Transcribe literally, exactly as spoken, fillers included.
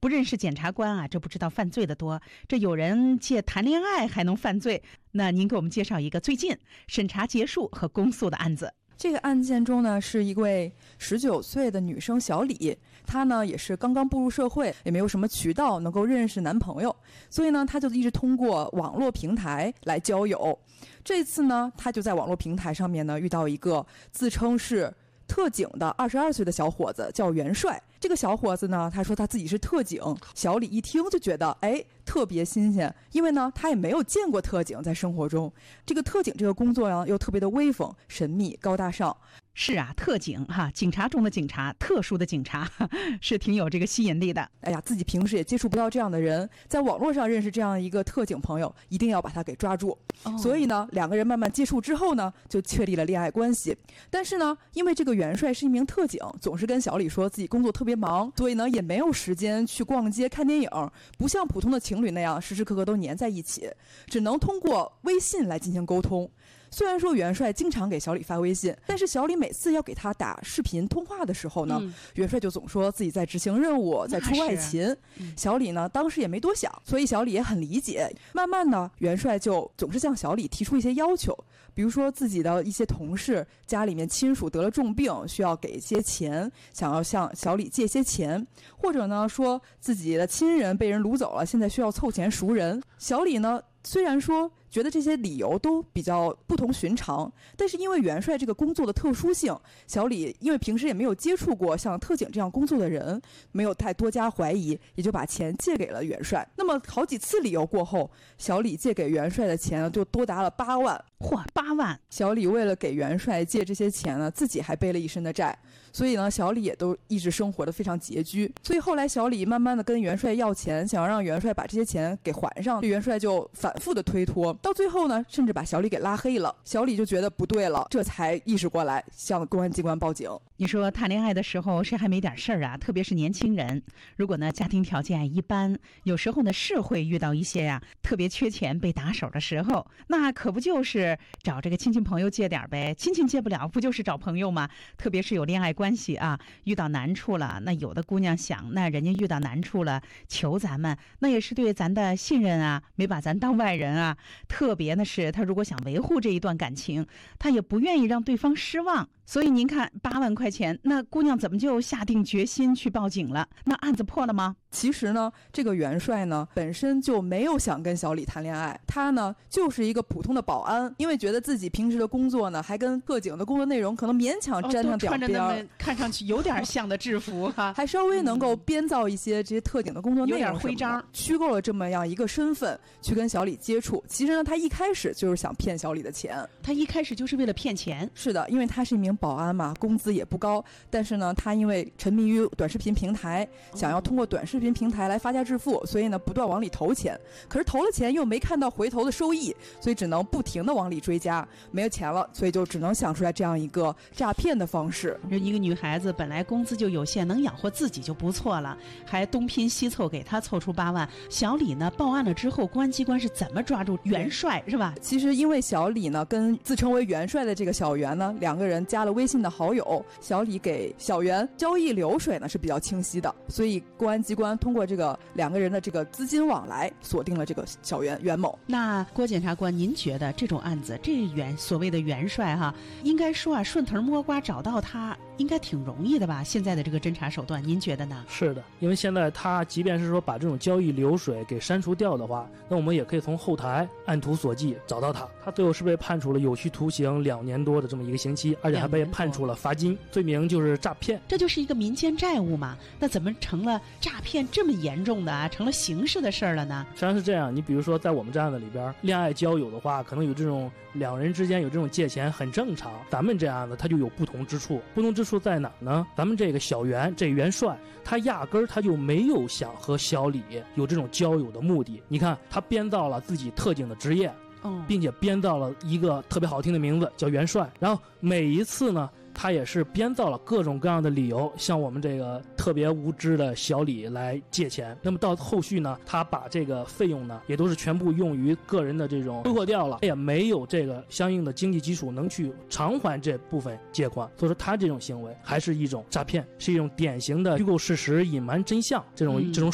不认识检察官啊，这不知道犯罪的多。这有人借谈恋爱还能犯罪，那您给我们介绍一个最近审查结束和公诉的案子。 这个案件中呢，是一位十九岁的女生小李，她呢也是刚刚步入社会，也没有什么渠道能够认识男朋友，所以呢，她就一直通过网络平台来交友。这次呢，她就在网络平台上面呢遇到一个自称是特警的二十二岁的小伙子，叫袁帅。这个小伙子呢，他说他自己是特警。小李一听就觉得，哎，特别新鲜，因为呢，他也没有见过特警，在生活中，这个特警这个工作呢，又特别的威风、神秘、高大上。 是啊，特警哈，警察中的警察，特殊的警察，是挺有这个吸引力的。 哎呀，自己平时也接触不到这样的人，在网络上认识这样一个特警朋友，一定要把他给抓住。哦、所以呢，两个人慢慢接触之后呢，就确立了恋爱关系。但是呢，因为这个袁帅是一名特警，总是跟小李说自己工作特别忙，所以呢，也没有时间去逛街、看电影，不像普通的情侣那样时时刻刻都黏在一起，只能通过微信来进行沟通。虽然说袁帅经常给小李发微信，但是小李每次要给他打视频通话的时候呢，嗯、袁帅就总说自己在执行任务，在出外勤。嗯、小李呢当时也没多想，所以小李也很理解。慢慢呢，袁帅就总是向小李提出一些要求，比如说自己的一些同事家里面亲属得了重病，需要给一些钱，想要向小李借些钱，或者呢说自己的亲人被人掳走了，现在需要凑钱赎人。小李呢虽然说觉得这些理由都比较不同寻常，但是因为袁帅这个工作的特殊性，小李因为平时也没有接触过像特警这样工作的人，没有太多加怀疑，也就把钱借给了袁帅。那么好几次理由过后，小李借给袁帅的钱就多达了八万。 嚯，八万！ 小李为了给袁帅借这些钱呢，自己还背了一身的债，所以呢，小李也都一直生活的非常拮据。所以后来小李慢慢的跟袁帅要钱，想要让袁帅把这些钱给还上，袁帅就反复的推脱，到最后呢，甚至把小李给拉黑了。小李就觉得不对了，这才意识过来，向公安机关报警。 你说谈恋爱的时候谁还没点事儿啊？特别是年轻人，如果呢家庭条件一般，有时候呢是会遇到一些呀、啊、特别缺钱被打手的时候，那可不就是找这个亲戚朋友借点呗？亲戚借不了，不就是找朋友吗？特别是有恋爱关系啊，遇到难处了，那有的姑娘想，那人家遇到难处了求咱们，那也是对咱的信任啊，没把咱当外人啊。特别的是，他如果想维护这一段感情，他也不愿意让对方失望。所以您看，八万块钱，那姑娘怎么就下定决心去报警了？那案子破了吗？ 其实呢，这个袁帅呢本身就没有想跟小李谈恋爱，他呢就是一个普通的保安，因为觉得自己平时的工作呢还跟特警的工作内容可能勉强沾上点边、 哦、看上去有点像的制服哈， 还稍微能够编造一些这些特警的工作内容， 有点徽章， 虚构了这么样一个身份去跟小李接触。其实呢，他一开始就是想骗小李的钱， 他一开始就是为了骗钱。 是的，因为他是一名保安嘛，工资也不高，但是呢，他因为沉迷于短视频平台，想要通过短视频平台来发家致富，所以呢不断往里投钱，可是投了钱又没看到回头的收益，所以只能不停的往里追加，没有钱了，所以就只能想出来这样一个诈骗的方式。 一个女孩子本来工资就有限，能养活自己就不错了，还东拼西凑给她凑出八万。小李呢报案了之后，公安机关是怎么抓住袁帅是吧？ 其实因为小李呢跟自称为袁帅的这个小袁呢，两个人加了微信的好友，小李给小袁交易流水呢是比较清晰的，所以公安机关通过这个两个人的这个资金往来，锁定了这个小袁袁某。 那郭检察官，您觉得这种案子，这袁所谓的袁帅哈，应该说啊，顺藤摸瓜找到他应该挺容易的吧？现在的这个侦查手段，您觉得呢？ 是的，因为现在他即便是说把这种交易流水给删除掉的话，那我们也可以从后台按图索骥找到他。他最后是被判处了有期徒刑两年多的这么一个刑期，而且还被判处了罚金，罪名就是诈骗。 这就是一个民间债务嘛？那怎么成了诈骗这么严重的啊？成了刑事的事儿了呢？ 实际上是这样，你比如说在我们这样的里边，恋爱交友的话，可能有这种两人之间有这种借钱很正常。咱们这样的他就有不同之处，不同之处在哪呢？咱们这个小袁这袁帅，他压根儿他就没有想和小李有这种交友的目的。你看他编造了自己特警的职业，并且编造了一个特别好听的名字叫袁帅，然后每一次呢他也是编造了各种各样的理由向我们这个特别无知的小李来借钱。那么到后续呢，他把这个费用呢也都是全部用于个人的这种挥霍掉了，也没有这个相应的经济基础能去偿还这部分借款。所以说他这种行为还是一种诈骗，是一种典型的虚构事实、隐瞒真相这种、嗯、这种